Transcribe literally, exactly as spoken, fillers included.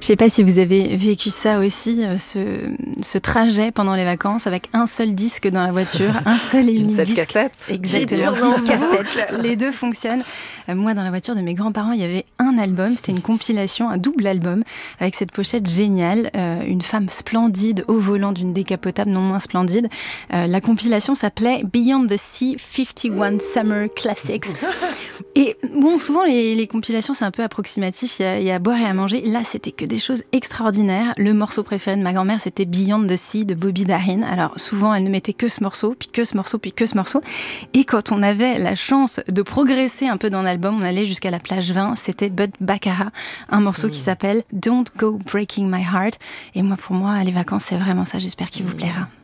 Je sais pas si vous avez vécu ça aussi, euh, ce, ce trajet pendant les vacances avec un seul disque dans la voiture, un seul et unique disque. cassette. Exactement, dix cassettes. Les deux fonctionnent. Euh, moi, dans la voiture de mes grands-parents, il y avait un album, c'était une compilation, un double album, avec cette pochette géniale, euh, une femme splendide au volant d'une décapotable non moins splendide. Euh, la compilation s'appelait Beyond the Sea cinquante et un Summer Classics. Et bon, souvent les, les compilations, c'est un peu approximatif, il y, a, il y a à boire et à manger. Là, c'était que des choses extraordinaires. Le morceau préféré de ma grand-mère, c'était Beyond the Sea de Bobby Darin. Alors souvent, elle ne mettait que ce morceau, puis que ce morceau, puis que ce morceau. Et quand on avait la chance de progresser un peu dans l'album, on allait jusqu'à la plage vingt, c'était Bud Baccarat, un morceau mmh. qui s'appelle Don't Go Breaking My Heart. Et moi, pour moi, les vacances, c'est vraiment ça. J'espère qu'il vous plaira.